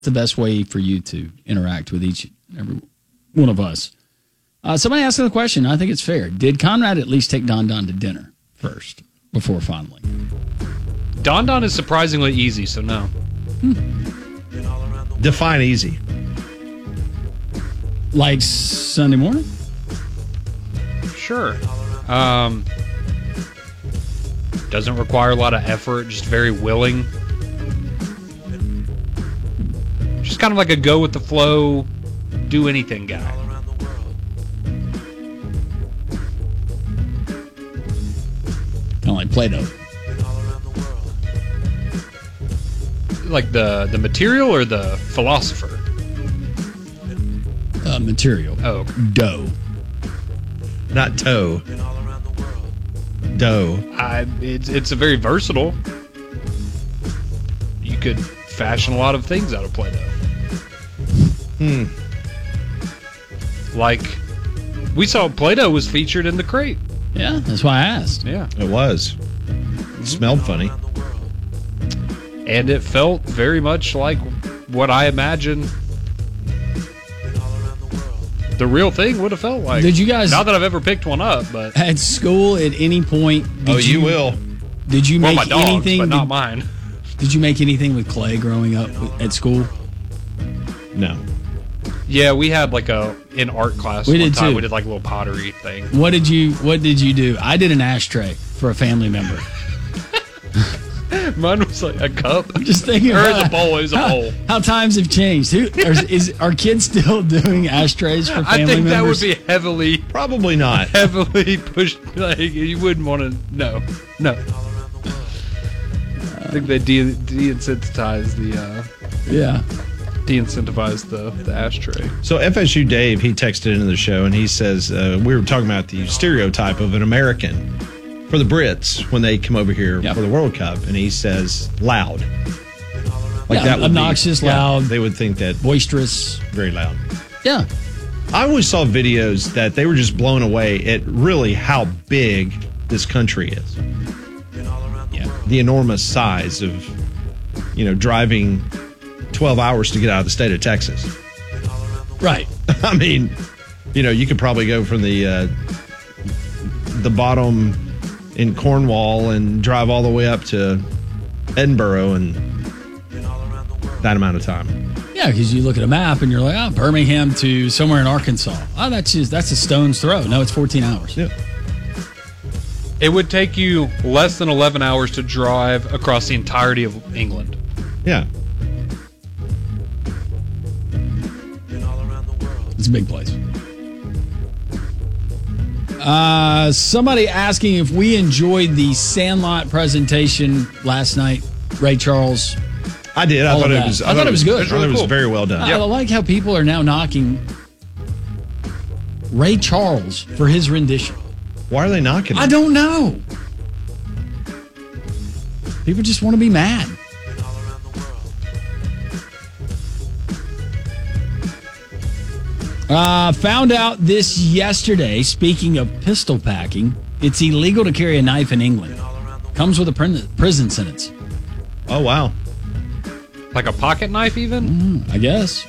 the best way for you to interact with each and every one of us. Somebody asked the question. I think it's fair. Did Conrad at least take Don Don to dinner first before fondling? Don Don is surprisingly easy, so no. Define easy. Like Sunday morning? Sure. Doesn't require a lot of effort, just very willing. Just kind of like a go with the flow, do anything guy. Kind of like Play-Doh. Like the material or the philosopher? Material. Oh. Dough. Not toe. Dough. It's a very versatile. You could fashion a lot of things out of Play-Doh. Like, we saw Play-Doh was featured in the crate. Yeah, that's why I asked. Yeah. It was. It smelled funny. And it felt very much like what I imagine the real thing would have felt like. Did you guys... Not that I've ever picked one up, but... At school, at any point... you will. Did you make my dogs, anything... but not mine. Did you make anything with clay growing up at school? No. Yeah, we had like in art class We one did time. too. We did like a little pottery thing. What did you do? I did an ashtray for a family member. Mine was like a cup. I'm just thinking Or about it was a bowl. It was a bowl. how times have changed. Are kids still doing ashtrays for family I think members? that would be heavily pushed. Like, you wouldn't want to. No. I think they de-incentivize the ashtray. So FSU Dave, he texted into the show and he says, we were talking about the stereotype of an American for the Brits when they come over here for the World Cup, and he says loud. Like that would obnoxious, loud. They would think that boisterous, very loud. Yeah. I always saw videos that they were just blown away at really how big this country is. Yeah. The enormous size of, driving 12 hours to get out of the state of Texas. Right. I mean, you could probably go from the bottom in Cornwall and drive all the way up to Edinburgh in that amount of time. Yeah, because you look at a map and you're like, Birmingham to somewhere in Arkansas. Oh, that's a stone's throw. No, it's 14 hours. Yeah. It would take you less than 11 hours to drive across the entirety of England. Yeah. It's a big place. Somebody asking if we enjoyed the Sandlot presentation last night. Ray Charles. I did. I thought it was good. I thought it was very well done. I like how people are now knocking Ray Charles for his rendition. Why are they knocking him? I don't know. People just want to be mad. Found out this yesterday, speaking of pistol packing, it's illegal to carry a knife in England. Comes with a prison sentence. Oh, wow. Like a pocket knife even? I guess.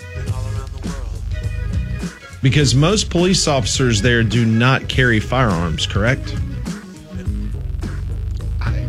Because most police officers there do not carry firearms, correct? I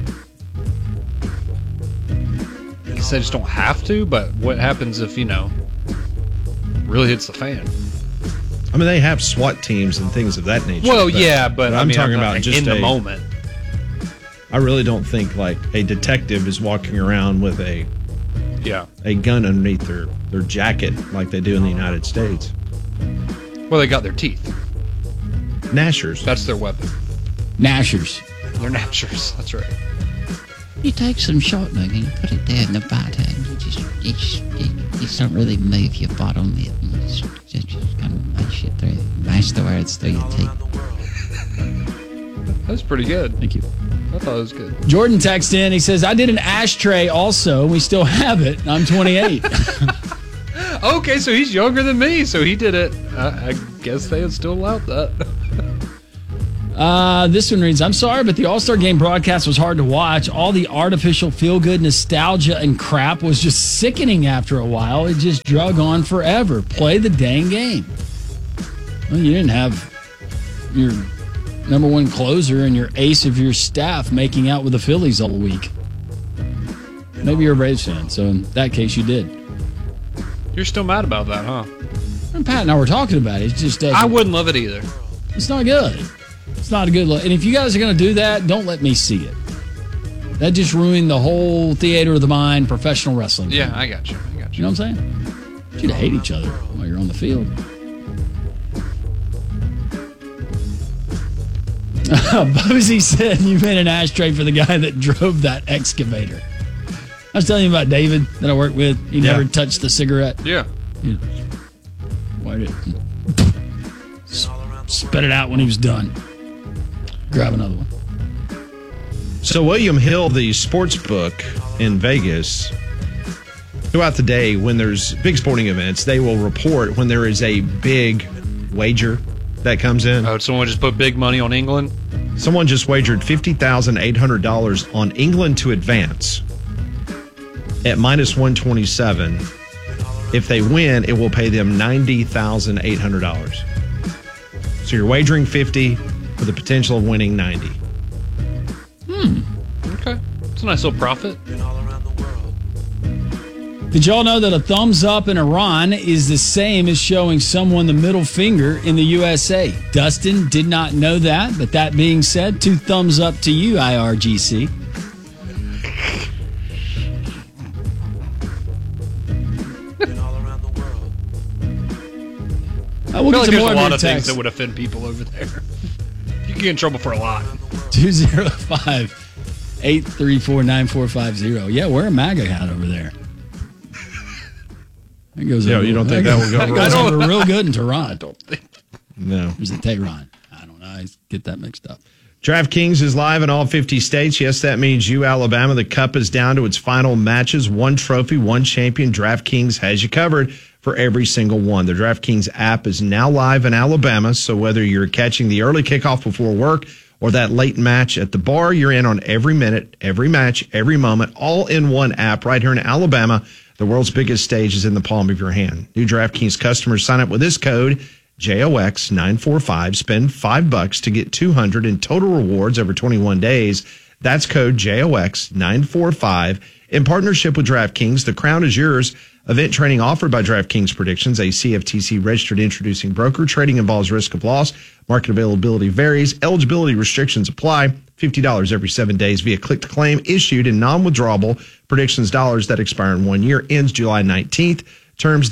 guess they just don't have to, but what happens if, really hits the fan? I mean, they have SWAT teams and things of that nature. Well, yeah, but I'm talking about just in the moment. I really don't think like a detective is walking around with a gun underneath their jacket like they do in the United States. Well, they got their teeth. Gnashers. That's their weapon. Gnashers. They're gnashers. That's right. You take some shotgun and you put it there in the bottom. You just don't really move your bottom lip. You just kind of mash it through. Mash the words through your teeth. That's pretty good. Thank you. I thought it was good. Jordan texted in. He says, I did an ashtray also. We still have it. I'm 28. Okay, so he's younger than me, so he did it. I guess they had still allowed that. This one reads, I'm sorry, but the All-Star Game broadcast was hard to watch. All the artificial feel-good nostalgia and crap was just sickening after a while. It just drug on forever. Play the dang game. Well, you didn't have your number one closer and your ace of your staff making out with the Phillies all week. Maybe you're a Braves fan, so in that case you did. You're still mad about that, huh? And Pat and I were talking about it. It just doesn't. I wouldn't love it either. It's not good. It's not a good look. And if you guys are going to do that, don't let me see it. That just ruined the whole theater of the mind, professional wrestling. Yeah, I got you. You know what I'm saying? You'd hate each other while you're on the field. Bozy said you made an ashtray for the guy that drove that excavator. I was telling you about David that I worked with. He never touched the cigarette. Yeah. Why did spit it out when he was done? Grab another one. So William Hill, the sports book in Vegas, throughout the day when there's big sporting events, they will report when there is a big wager that comes in. Oh, someone just put big money on England? Someone just wagered $50,800 on England to advance at minus 127. If they win, it will pay them $90,800. So you're wagering 50 with the potential of winning 90. Okay. It's a nice little profit. Did y'all know that a thumbs up in Iran is the same as showing someone the middle finger in the USA? Dustin did not know that, but that being said, 2 thumbs up to you, IRGC. I feel like there's a lot of things that would offend people over there. You can get in trouble for a lot. 205-834-9450. Yeah, wear a MAGA hat over there. That goes over, you don't think that will go that goes over real good in Tehran. I don't think. No. Or is it Tehran? I don't know. I get that mixed up. DraftKings is live in all 50 states. Yes, that means you, Alabama. The Cup is down to its final matches. 1 trophy, 1 champion. DraftKings has you covered for every single one. The DraftKings app is now live in Alabama, so whether you're catching the early kickoff before work or that late match at the bar, you're in on every minute, every match, every moment, all in one app right here in Alabama. The world's biggest stage is in the palm of your hand. New DraftKings customers sign up with this code, JOX945. Spend $5 to get $200 in total rewards over 21 days. That's code JOX945. In partnership with DraftKings, the crown is yours. Event training offered by DraftKings Predictions, a CFTC registered introducing broker. Trading involves risk of loss. Market availability varies. Eligibility restrictions apply. $50 every 7 days via click to claim, issued in non-withdrawable predictions dollars that expire in 1 year. Ends July 19th. Terms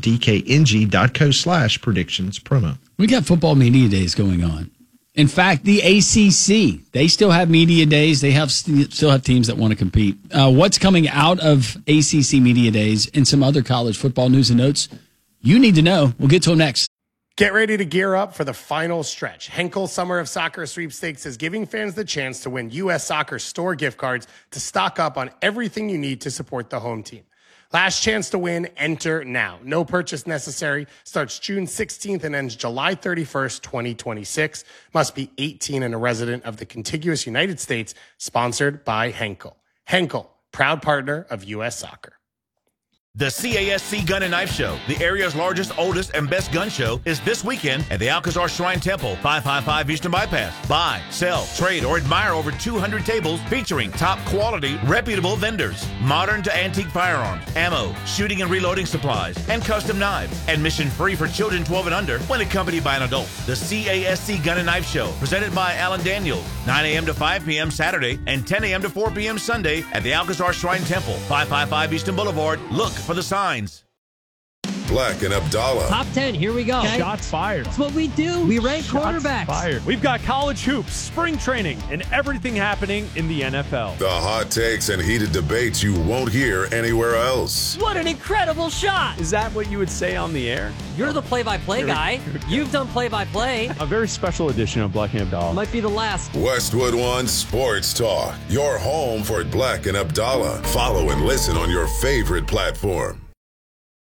dkng.co/predictions promo. We got football media days going on. In fact, the ACC, they still have media days. They still have teams that want to compete. What's coming out of ACC media days and some other college football news and notes you need to know. We'll get to them next. Get ready to gear up for the final stretch. Henkel Summer of Soccer Sweepstakes is giving fans the chance to win U.S. Soccer store gift cards to stock up on everything you need to support the home team. Last chance to win, enter now. No purchase necessary. Starts June 16th and ends July 31st, 2026. Must be 18 and a resident of the contiguous United States. Sponsored by Henkel. Henkel, proud partner of U.S. Soccer. The CASC Gun and Knife Show, the area's largest, oldest, and best gun show, is this weekend at the Alcazar Shrine Temple, 555 Eastern Bypass. Buy, sell, trade, or admire over 200 tables featuring top quality, reputable vendors, modern to antique firearms, ammo, shooting and reloading supplies, and custom knives. Admission free for children 12 and under when accompanied by an adult. The CASC Gun and Knife Show, presented by Alan Daniels, 9 a.m. to 5 p.m. Saturday and 10 a.m. to 4 p.m. Sunday at the Alcazar Shrine Temple, 555 Eastern Boulevard. Look for the signs. Black and Abdallah. Top 10, here we go. Okay. Shots fired. That's what we do. We rank quarterbacks. Fired. We've got college hoops, spring training, and everything happening in the NFL. The hot takes and heated debates you won't hear anywhere else. What an incredible shot. Is that what you would say on the air? You're the play-by-play guy. You've done play-by-play. A very special edition of Black and Abdallah. Might be the last. Westwood One Sports Talk. Your home for Black and Abdallah. Follow and listen on your favorite platform.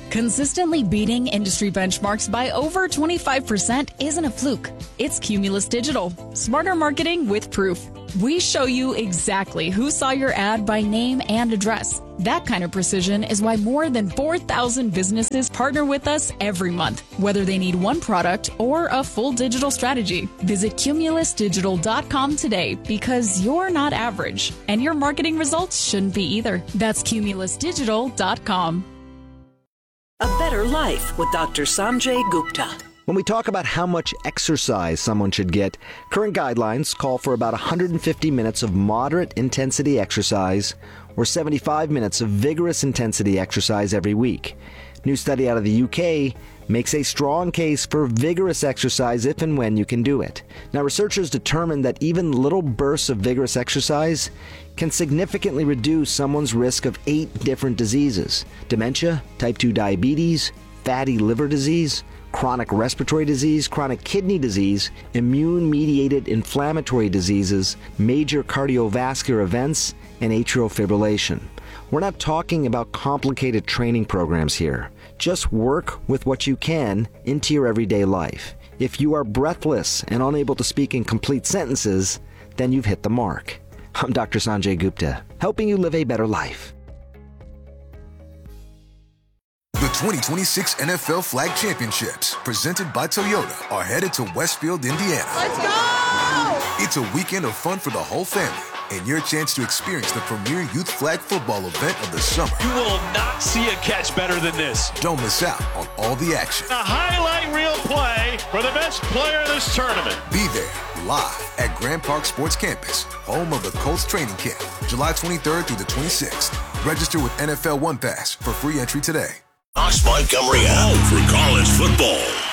Consistently beating industry benchmarks by over 25% isn't a fluke. It's Cumulus Digital. Smarter marketing with proof. We show you exactly who saw your ad by name and address. That kind of precision is why more than 4,000 businesses partner with us every month, whether they need one product or a full digital strategy. Visit cumulusdigital.com today because you're not average, and your marketing results shouldn't be either. That's cumulusdigital.com. A Better Life with Dr. Sanjay Gupta. When we talk about how much exercise someone should get, current guidelines call for about 150 minutes of moderate intensity exercise or 75 minutes of vigorous intensity exercise every week. New study out of the UK makes a strong case for vigorous exercise if and when you can do it. Now, researchers determined that even little bursts of vigorous exercise can significantly reduce someone's risk of 8 different diseases: dementia, type 2 diabetes, fatty liver disease, chronic respiratory disease, chronic kidney disease, immune-mediated inflammatory diseases, major cardiovascular events, and atrial fibrillation. We're not talking about complicated training programs here. Just work with what you can into your everyday life. If you are breathless and unable to speak in complete sentences, then you've hit the mark. I'm Dr. Sanjay Gupta, helping you live a better life. The 2026 NFL Flag Championships, presented by Toyota, are headed to Westfield, Indiana. Let's go! It's a weekend of fun for the whole family, and your chance to experience the premier youth flag football event of the summer. You will not see a catch better than this. Don't miss out on all the action. A highlight reel play for the best player in this tournament. Be there, live at Grand Park Sports Campus, home of the Colts training camp, July 23rd through the 26th. Register with NFL One Pass for free entry today. Fox Montgomery out for college football.